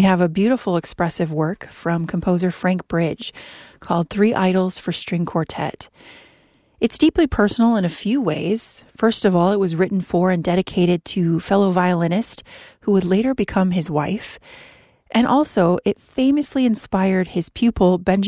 have a beautiful expressive work from composer Frank Bridge called Three Idols for String Quartet. It's deeply personal in a few ways. First of all, it was written for and dedicated to fellow violinist who would later become his wife. And also, it famously inspired his pupil, Benjamin